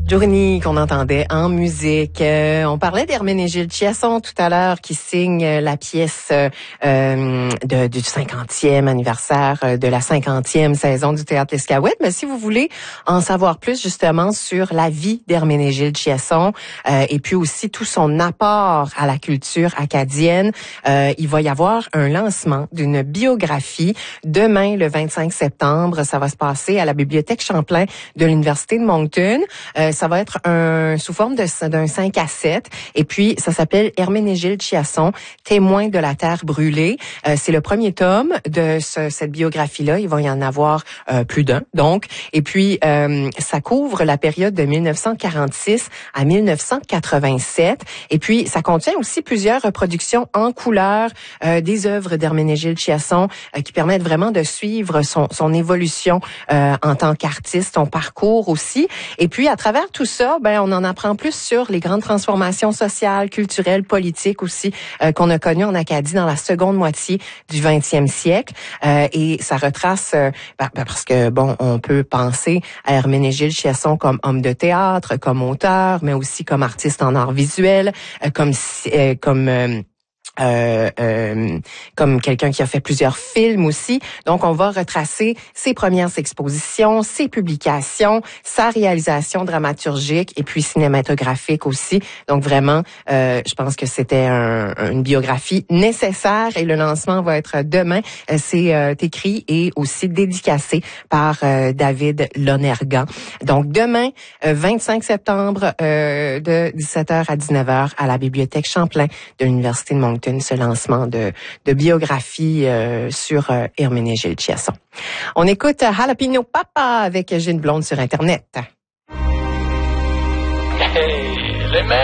Journey qu'on entendait en musique. On parlait d'Herménégilde Chiasson tout à l'heure qui signe la pièce du 50e anniversaire de la 50e saison du Théâtre L'Escaouette. Mais si vous voulez en savoir plus justement sur la vie d'Herménégilde Chiasson et puis aussi tout son apport à la culture acadienne, il va y avoir un lancement d'une biographie demain le 25 septembre. Ça va se passer à la Bibliothèque Champlain de l'Université de Moncton. Ça va être sous forme d'un 5 à 7. Et puis, ça s'appelle Herménégilde Chiasson, témoin de la terre brûlée. C'est le premier tome de cette biographie-là. Il va y en avoir plus d'un, donc. Et puis, ça couvre la période de 1946 à 1987. Et puis, ça contient aussi plusieurs reproductions en couleur des œuvres d'Herménégilde Chiasson qui permettent vraiment de suivre son évolution en tant qu'artiste, son parcours aussi. Et puis, à travers tout ça, on en apprend plus sur les grandes transformations sociales, culturelles, politiques aussi qu'on a connues en Acadie dans la seconde moitié du 20e siècle. Et ça retrace, parce que on peut penser à Herménégilde Chiasson comme homme de théâtre, comme auteur, mais aussi comme artiste en art visuel, comme quelqu'un qui a fait plusieurs films aussi. Donc, on va retracer ses premières expositions, ses publications, sa réalisation dramaturgique et puis cinématographique aussi. Donc, vraiment, je pense que c'était une biographie nécessaire et le lancement va être demain. C'est écrit et aussi dédicacé par David Lonergan. Donc, demain, 25 septembre, de 17h à 19h à la Bibliothèque Champlain de l'Université de Moncton. Ce lancement de biographie sur Herménégilde Chiasson. On écoute Jalapeno Papa avec Gilles Blonde sur Internet. Hey, les